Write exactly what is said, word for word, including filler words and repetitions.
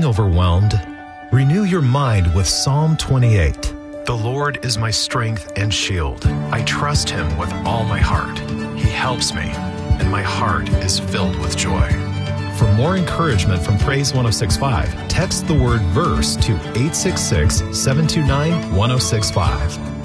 overwhelmed? Renew your mind with Psalm twenty-eight. The Lord is my strength and shield. I trust Him with all my heart. He helps me, and my heart is filled with joy. For more encouragement from Praise one oh six point five, text the word VERSE to eight six six, seven two nine, one oh six five.